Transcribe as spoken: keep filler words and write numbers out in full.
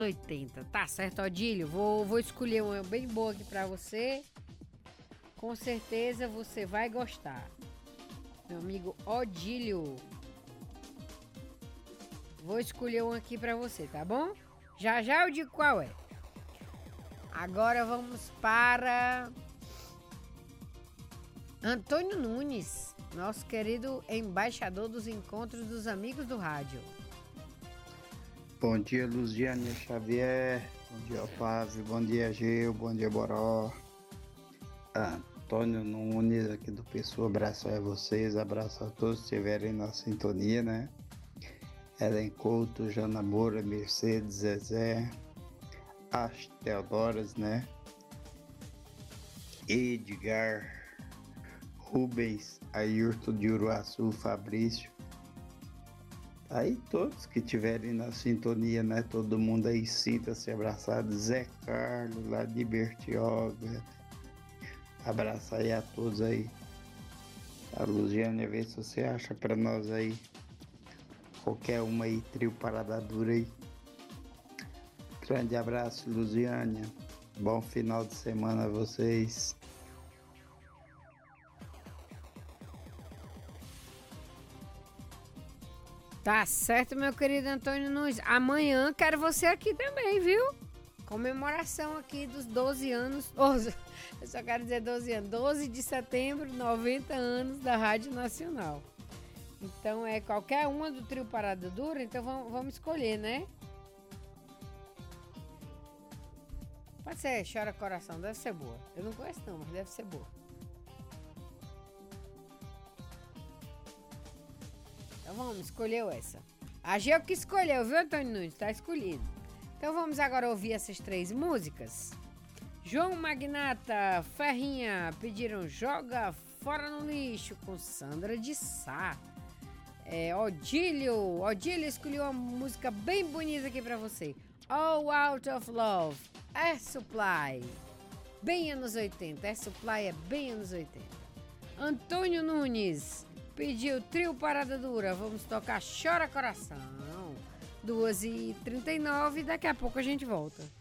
oitenta. Tá certo, Odílio? Vou, vou escolher uma bem boa aqui pra você. Com certeza você vai gostar. Meu amigo Odílio. Vou escolher uma aqui pra você, tá bom? Já já eu digo qual é. Agora vamos para Antônio Nunes, nosso querido embaixador dos encontros dos amigos do rádio. Bom dia, Luziane Xavier. Bom dia, Flávio. Bom dia, Gil. Bom dia, Boró. Antônio Nunes, aqui do Pessoa. Abraço a vocês. Abraço a todos que estiverem na sintonia, né? Ellen Couto, Jana Moura, Mercedes, Zezé, as Teodoras, né? Edgar, Rubens, Ayrton de Uruaçu, Fabrício. Aí todos que estiverem na sintonia, né? Todo mundo aí sinta-se abraçado. Zé Carlos, lá de Bertioga. Abraço aí a todos aí. A Luziane, vê se você acha pra nós aí. Qualquer uma aí, trio Parada Dura aí. Grande abraço, Luziane. Bom final de semana a vocês. Tá certo, meu querido Antônio Nunes. Amanhã quero você aqui também, viu? Comemoração aqui dos doze anos. Eu só quero dizer doze anos. doze de setembro, noventa anos da Rádio Nacional. Então é qualquer uma do trio Parada Dura, então vamos, vamos escolher, né? Pode ser Chora Coração, deve ser boa. Eu não conheço não, mas deve ser boa. Então vamos, escolheu essa. A Geo que escolheu, viu, Antônio Nunes? Tá escolhido. Então vamos agora ouvir essas três músicas. João Magnata, Ferrinha pediram Joga Fora no Lixo com Sandra de Sá. É, Odílio, Odílio escolheu uma música bem bonita aqui pra você. All Out of Love, Air Supply. Bem anos oitenta, Air Supply é bem anos oitenta. Antônio Nunes pediu Trio Parada Dura, vamos tocar Chora Coração. duas e trinta e nove, daqui a pouco a gente volta.